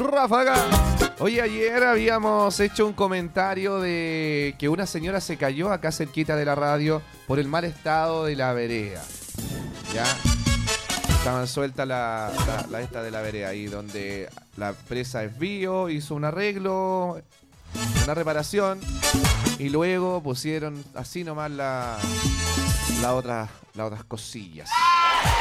Ráfaga. Oye, ayer habíamos hecho un comentario de que una señora se cayó acá cerquita de la radio por el mal estado de la vereda. Ya estaban sueltas la esta de la vereda ahí donde la presa es bio, hizo un arreglo, una reparación y luego pusieron así nomás las otras cosillas.